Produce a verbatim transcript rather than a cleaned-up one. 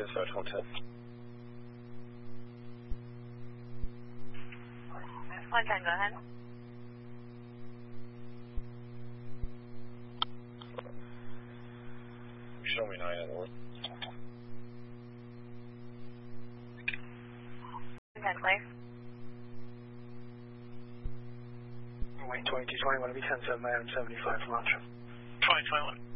dispatch one ten. one ten, go ahead. Show me nine at the work. one ten, clear. Wayne twenty-two twenty-one, be ten seven, I am seventy-five from Ultra. twenty twenty-one.